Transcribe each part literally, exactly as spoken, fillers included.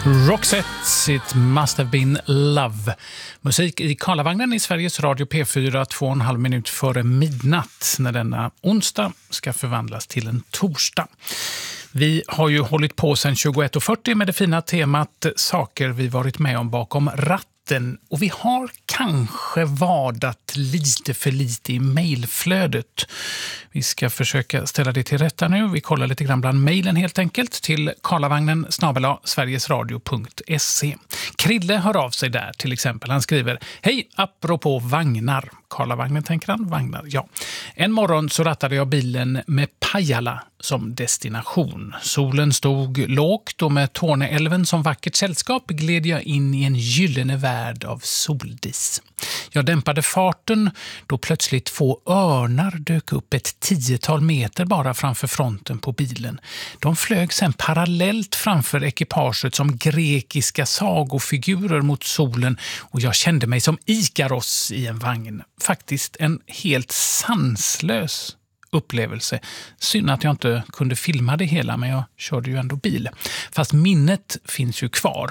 Roxette, It must have been love. Musik i Karlavagnen i Sveriges Radio P fyra, två och en halv minut före midnatt, när denna onsdag ska förvandlas till en torsdag. Vi har ju hållit på sedan tjugoett och fyrtio med det fina temat saker vi varit med om bakom ratten. Och vi har kanske vadat lite för lite i mejlflödet. Vi ska försöka ställa det till rätta nu. Vi kollar lite grann bland mejlen helt enkelt till karlavagnen snabel-a sverigesradio punkt se. Krille hör av sig där till exempel. Han skriver: hej, apropå vagnar. Karlavagnen tänker han, vagnar, ja. En morgon så rattade jag bilen med Pajala som destination. Solen stod lågt och med Torneälven som vackert sällskap gled jag in i en gyllene värld av soldis. Jag dämpade farten då plötsligt två örnar dök upp ett tiotal meter bara framför fronten på bilen. De flög sedan parallellt framför ekipaget som grekiska sagofigurer mot solen och jag kände mig som Ikaros i en vagn. Faktiskt en helt sanslös upplevelse. Synd att jag inte kunde filma det hela, men jag körde ju ändå bil. Fast minnet finns ju kvar.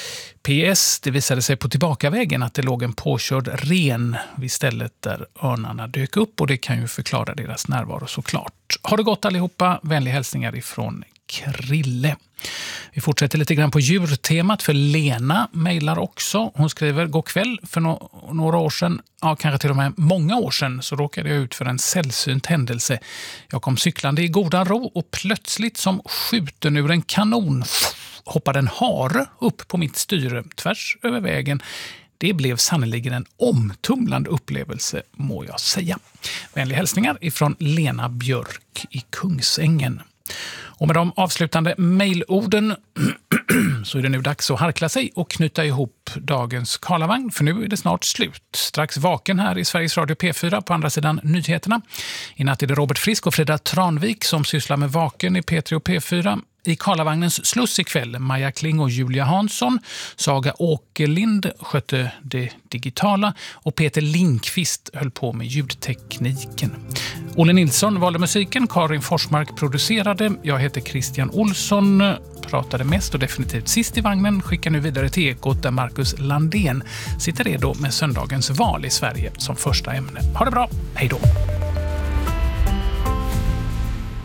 P S, det visade sig på tillbakavägen att det låg en påkörd ren vid stället där örnarna dök upp och det kan ju förklara deras närvaro såklart. Har det gått allihopa? Vänliga hälsningar ifrån Krille. Vi fortsätter lite grann på djurtemat för Lena mejlar också. Hon skriver: god kväll, för no- några år sedan, ja kanske till och med många år sedan, så råkade jag ut för en sällsynt händelse. Jag kom cyklande i goda ro och plötsligt som skjuten ur en kanon hoppade en hare upp på mitt styre tvärs över vägen. Det blev sannoliken en omtumlande upplevelse, må jag säga. Vänliga hälsningar ifrån Lena Björk i Kungsängen. Och med de avslutande mejlorden så är det nu dags att harkla sig och knyta ihop dagens Karlavagn, för nu är det snart slut. Strax vaken här i Sveriges Radio P fyra på andra sidan nyheterna. I natt är det Robert Frisk och Frida Tranvik som sysslar med vaken i P tre och P fyra. I Karlavagnens sluss ikväll, Maja Kling och Julia Hansson. Saga Åkerlind skötte det digitala och Peter Linkvist höll på med ljudtekniken. Olle Nilsson valde musiken, Karin Forsmark producerade. Jag heter Christian Olsson, pratade mest och definitivt sist i vagnen. Skickar nu vidare till Ekot där Marcus Landén sitter redo med söndagens val i Sverige som första ämne. Ha det bra, hej då!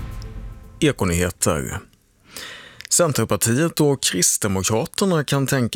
Ekonyheter. Centerpartiet och Kristdemokraterna kan tänka